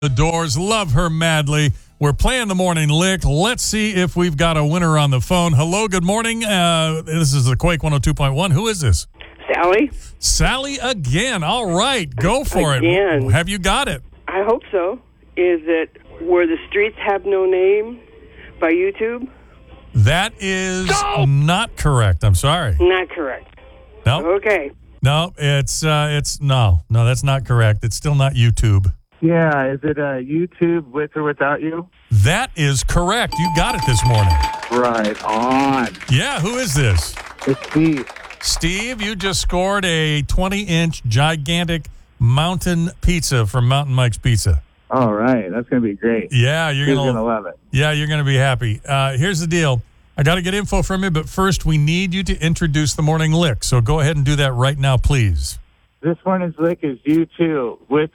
The Doors, love her madly. We're playing the morning lick. Let's see if we've got a winner on the phone. Hello, good morning. This is the Quake 102.1. Who is this? Sally? Sally again. All right, go for Again. it. Have you got it? I hope so. Is it Where the Streets Have No Name by YouTube? That is not correct. I'm sorry. Not correct. No, Okay. no, it's no, that's not correct. It's still not YouTube. Yeah, is it YouTube with or without you? That is correct. You got it this morning. Right on. Yeah, who is this? It's Steve. Steve, you just scored a 20-inch gigantic mountain pizza from Mountain Mike's Pizza. All right, that's going to be great. Yeah, you're He's going to love it. Yeah, you're going to be happy. Here's the deal. I got to get info from you, but first we need you to introduce the morning lick. So go ahead and do that right now, please. This morning's lick is YouTube with